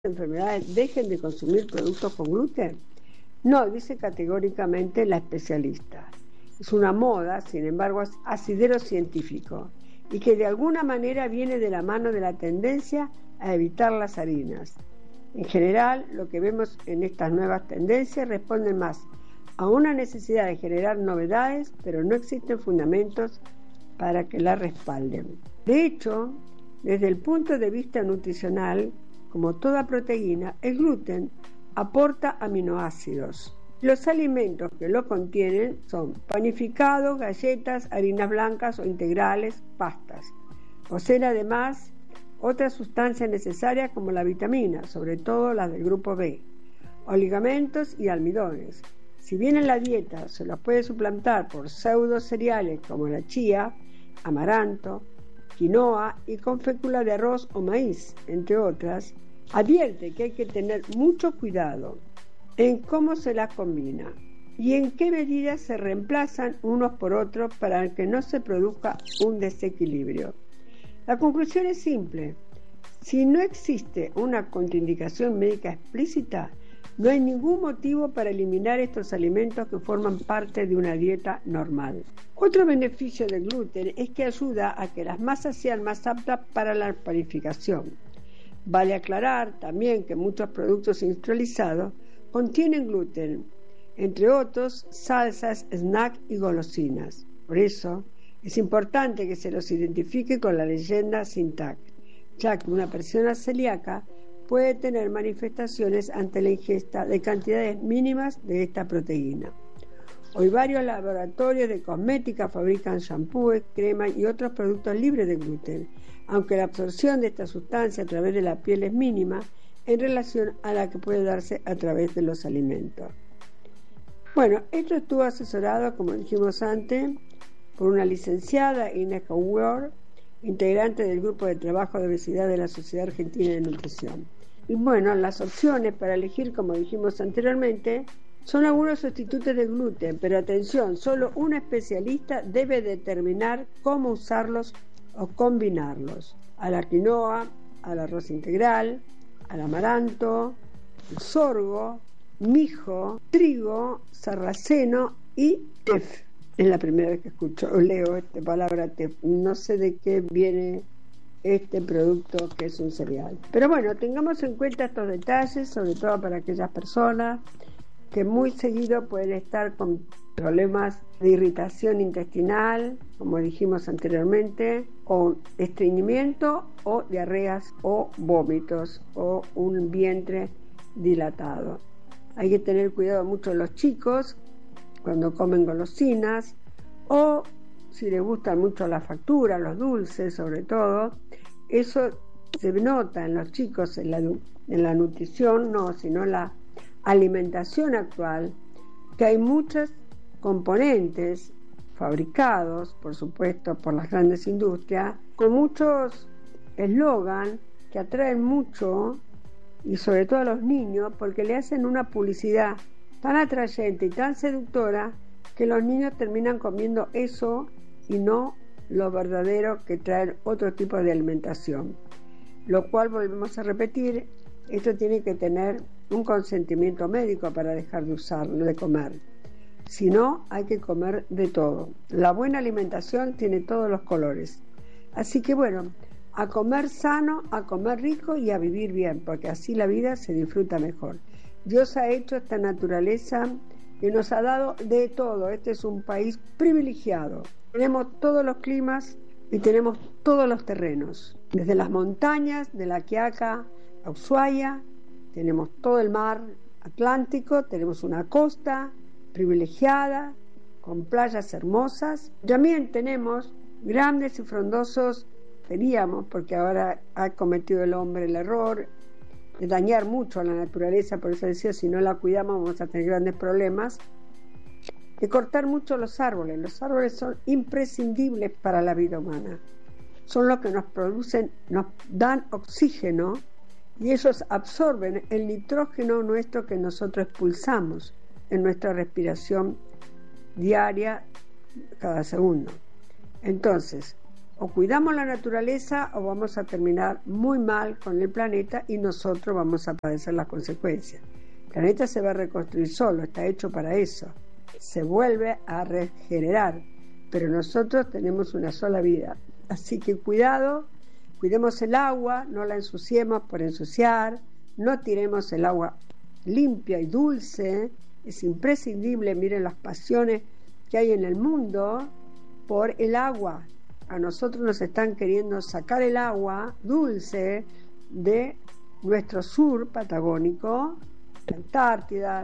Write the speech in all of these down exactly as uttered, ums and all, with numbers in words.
enfermedades dejen de consumir productos con gluten? No, dice categóricamente la especialista. Es una moda, sin embargo, es asidero científico y que de alguna manera viene de la mano de la tendencia a evitar las harinas. En general, lo que vemos en estas nuevas tendencias responden más a una necesidad de generar novedades, pero no existen fundamentos para que la respalden. De hecho, desde el punto de vista nutricional, como toda proteína, el gluten aporta aminoácidos. Los alimentos que lo contienen son panificados, galletas, harinas blancas o integrales, pastas. Poseen además otras sustancias necesarias como la vitamina, sobre todo las del grupo B, oligamentos y almidones. Si bien en la dieta se los puede suplantar por pseudo cereales como la chía, amaranto, quinoa y con fécula de arroz o maíz, entre otras, advierte que hay que tener mucho cuidado en cómo se las combina y en qué medida se reemplazan unos por otros para que no se produzca un desequilibrio. La conclusión es simple: si no existe una contraindicación médica explícita, no hay ningún motivo para eliminar estos alimentos que forman parte de una dieta normal. Otro beneficio del gluten es que ayuda a que las masas sean más aptas para la panificación. Vale aclarar también que muchos productos industrializados contienen gluten, entre otros salsas, snacks y golosinas. Por eso es importante que se los identifique con la leyenda sin T A C, ya que una persona celíaca puede tener manifestaciones ante la ingesta de cantidades mínimas de esta proteína. Hoy varios laboratorios de cosmética fabrican shampoos, cremas y otros productos libres de gluten, aunque la absorción de esta sustancia a través de la piel es mínima en relación a la que puede darse a través de los alimentos. Bueno, esto estuvo asesorado, como dijimos antes, por una licenciada, Inés Coward, integrante del Grupo de Trabajo de Obesidad de la Sociedad Argentina de Nutrición. Y bueno, las opciones para elegir, como dijimos anteriormente, son algunos sustitutos de gluten, pero atención, solo un especialista debe determinar cómo usarlos o combinarlos. A la quinoa, al arroz integral, al amaranto, el sorgo, mijo, trigo, sarraceno y tef. Es la primera vez que escucho o leo esta palabra tef. No sé de qué viene este producto que es un cereal. Pero bueno, tengamos en cuenta estos detalles, sobre todo para aquellas personas que muy seguido pueden estar con problemas de irritación intestinal, como dijimos anteriormente, o estreñimiento o diarreas o vómitos o un vientre dilatado. Hay que tener cuidado mucho los chicos cuando comen golosinas o si les gustan mucho las facturas, los dulces sobre todo. Eso se nota en los chicos en la, en la nutrición, no, sino en la alimentación actual, que hay muchos componentes fabricados, por supuesto, por las grandes industrias, con muchos eslogan que atraen mucho, y sobre todo a los niños, porque le hacen una publicidad tan atrayente y tan seductora que los niños terminan comiendo eso y no lo verdadero que traen otro tipo de alimentación. Lo cual, volvemos a repetir, esto tiene que tener un consentimiento médico para dejar de usarlo, de comer. Si no, hay que comer de todo. La buena alimentación tiene todos los colores. Así que bueno, a comer sano, a comer rico y a vivir bien, porque así la vida se disfruta mejor. Dios ha hecho esta naturaleza que nos ha dado de todo. Este es un país privilegiado. Tenemos todos los climas y tenemos todos los terrenos. Desde las montañas de La Quiaca a Ushuaia, tenemos todo el mar Atlántico, tenemos una costa privilegiada con playas hermosas. También tenemos grandes y frondosos, teníamos, porque ahora ha cometido el hombre el error de dañar mucho a la naturaleza, por eso decía, si no la cuidamos vamos a tener grandes problemas, de cortar mucho los árboles. Los árboles son imprescindibles para la vida humana, son los que nos producen, nos dan oxígeno y ellos absorben el nitrógeno nuestro que nosotros expulsamos en nuestra respiración diaria cada segundo. Entonces, o cuidamos la naturaleza o vamos a terminar muy mal con el planeta y nosotros vamos a padecer las consecuencias. El planeta se va a reconstruir solo, está hecho para eso. Se vuelve a regenerar, pero nosotros tenemos una sola vida. Así que cuidado, cuidemos el agua, no la ensuciemos por ensuciar, no tiremos el agua limpia y dulce. Es imprescindible, miren las pasiones que hay en el mundo por el agua. A nosotros nos están queriendo sacar el agua dulce de nuestro sur patagónico, la Antártida,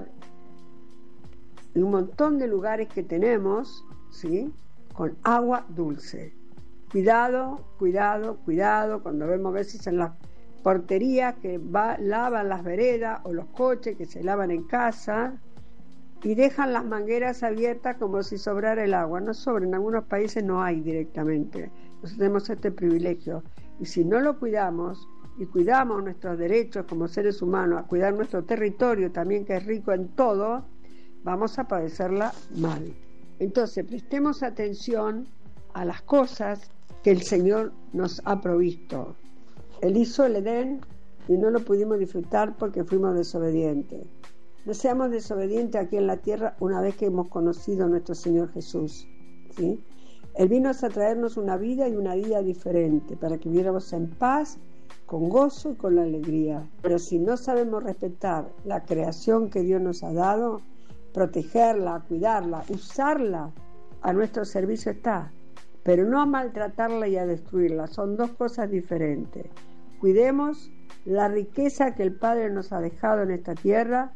y un montón de lugares que tenemos, ¿sí?, con agua dulce. Cuidado, cuidado, cuidado, cuando vemos a veces en las porterías que va, lavan las veredas o los coches que se lavan en casa y dejan las mangueras abiertas como si sobrara el agua. No sobra, en algunos países no hay directamente. Nosotros tenemos este privilegio. Y si no lo cuidamos y cuidamos nuestros derechos como seres humanos, a cuidar nuestro territorio también, que es rico en todo, vamos a padecerla mal. Entonces, prestemos atención a las cosas que el Señor nos ha provisto. Él hizo el Edén y no lo pudimos disfrutar porque fuimos desobedientes. No seamos desobedientes aquí en la tierra una vez que hemos conocido a nuestro Señor Jesús, ¿sí? Él vino a traernos una vida y una vida diferente para que viviéramos en paz, con gozo y con la alegría. Pero si no sabemos respetar la creación que Dios nos ha dado, protegerla, cuidarla, usarla a nuestro servicio está, pero no a maltratarla y a destruirla. Son dos cosas diferentes. Cuidemos la riqueza que el Padre nos ha dejado en esta tierra,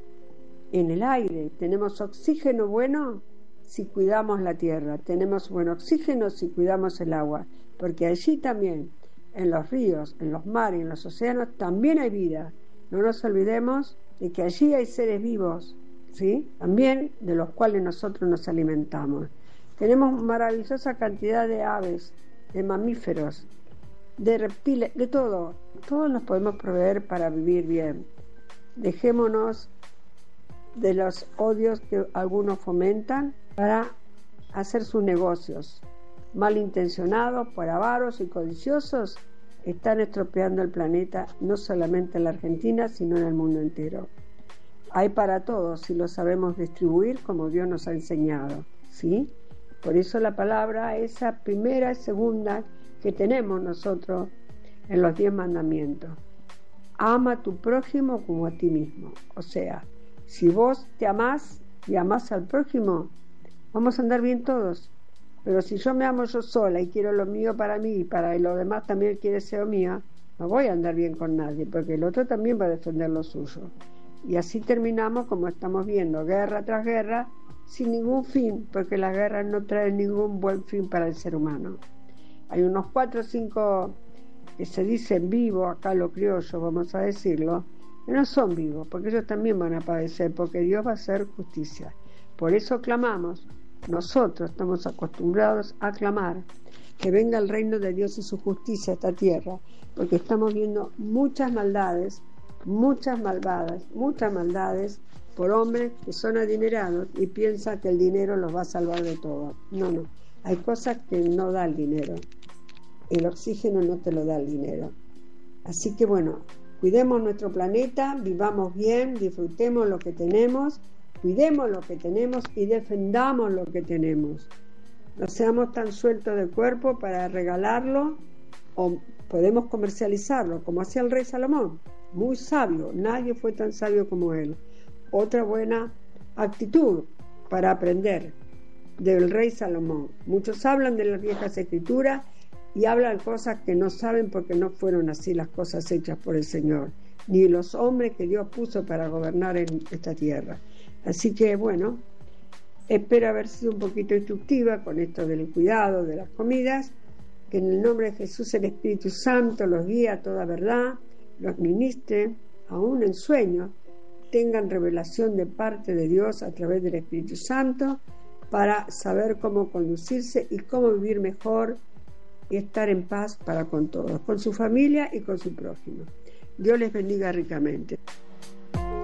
en el aire. Tenemos oxígeno bueno si cuidamos la tierra, tenemos buen oxígeno si cuidamos el agua, porque allí también, en los ríos, en los mares, en los océanos, también hay vida. No nos olvidemos de que allí hay seres vivos, ¿sí?, también de los cuales nosotros nos alimentamos. Tenemos maravillosa cantidad de aves, de mamíferos, de reptiles, de todo. Todos nos podemos proveer para vivir bien. Dejémonos de los odios que algunos fomentan para hacer sus negocios. Malintencionados, por avaros y codiciosos, están estropeando el planeta, no solamente en la Argentina, sino en el mundo entero. Hay para todos si lo sabemos distribuir como Dios nos ha enseñado, ¿sí? Por eso la palabra, esa primera y segunda que tenemos nosotros en los diez mandamientos. Ama a tu prójimo como a ti mismo. O sea, si vos te amás y amás al prójimo, vamos a andar bien todos. Pero si yo me amo yo sola y quiero lo mío para mí y para los demás también quiere ser mío, no voy a andar bien con nadie, porque el otro también va a defender lo suyo. Y así terminamos como estamos viendo, guerra tras guerra, sin ningún fin, porque las guerras no traen ningún buen fin para el ser humano. Hay unos cuatro o cinco que se dicen vivos, acá lo criollo, vamos a decirlo, que no son vivos, porque ellos también van a padecer, porque Dios va a hacer justicia. Por eso clamamos, nosotros estamos acostumbrados a clamar que venga el reino de Dios y su justicia a esta tierra, porque estamos viendo muchas maldades, muchas malvadas, muchas maldades por hombres que son adinerados y piensan que el dinero los va a salvar de todo. No, no, hay cosas que no da el dinero. El oxígeno no te lo da el dinero. Así que bueno, cuidemos nuestro planeta, vivamos bien, disfrutemos lo que tenemos, cuidemos lo que tenemos y defendamos lo que tenemos. No seamos tan sueltos de cuerpo para regalarlo, o podemos comercializarlo, como hacía el rey Salomón, muy sabio, nadie fue tan sabio como él. Otra buena actitud para aprender del rey Salomón. Muchos hablan de las viejas escrituras y hablan cosas que no saben porque no fueron así las cosas hechas por el Señor, ni los hombres que Dios puso para gobernar en esta tierra. Así que bueno, espero haber sido un poquito instructiva con esto del cuidado de las comidas, que en el nombre de Jesús el Espíritu Santo los guíe a toda verdad, los ministre, aún en sueños, tengan revelación de parte de Dios a través del Espíritu Santo para saber cómo conducirse y cómo vivir mejor y estar en paz para con todos, con su familia y con su prójimo. Dios les bendiga ricamente.